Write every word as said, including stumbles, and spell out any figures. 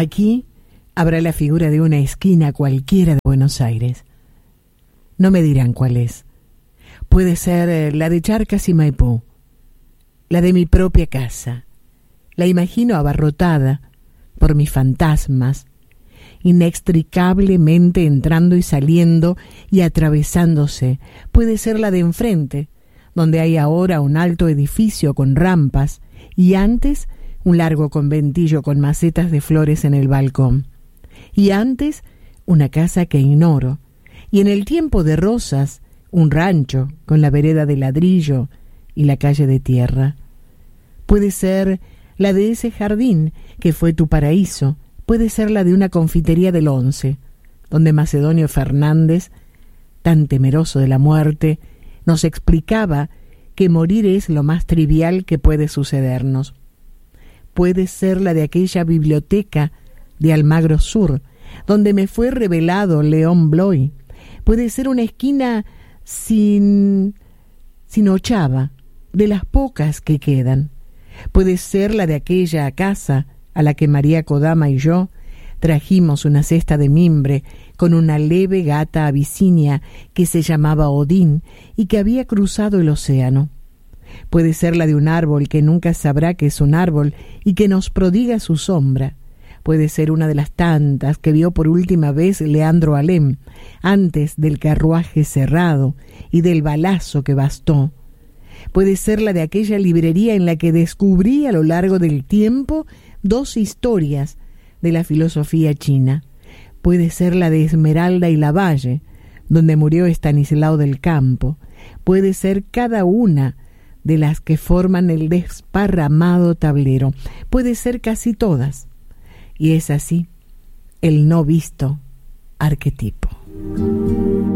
Aquí habrá la figura de una esquina cualquiera de Buenos Aires. No me dirán cuál es. Puede ser la de Charcas y Maipú, la de mi propia casa. La imagino abarrotada por mis fantasmas, inextricablemente entrando y saliendo y atravesándose. Puede ser la de enfrente, donde hay ahora un alto edificio con rampas y antes un largo conventillo con macetas de flores en el balcón. Y antes una casa que ignoro. Y en el tiempo de Rosas, un rancho con la vereda de ladrillo y la calle de tierra. Puede ser la de ese jardín que fue tu paraíso. Puede ser la de una confitería del Once, donde Macedonio Fernández, tan temeroso de la muerte, nos explicaba que morir es lo más trivial que puede sucedernos. Puede ser la de aquella biblioteca de Almagro Sur, donde me fue revelado León Bloy. Puede ser una esquina sin, sin ochava, de las pocas que quedan. Puede ser la de aquella casa a la que María Kodama y yo trajimos una cesta de mimbre con una leve gata abisinia que se llamaba Odín y que había cruzado el océano. Puede ser la de un árbol que nunca sabrá que es un árbol y que nos prodiga su sombra. Puede ser una de las tantas que vio por última vez Leandro Alem, antes del carruaje cerrado y del balazo que bastó. Puede ser la de aquella librería en la que descubrí a lo largo del tiempo dos historias de la filosofía china. Puede ser la de Esmeralda y Lavalle, donde murió Estanislao del Campo. Puede ser cada una de las que forman el desparramado tablero. Puede ser casi todas. Y es así el no visto arquetipo.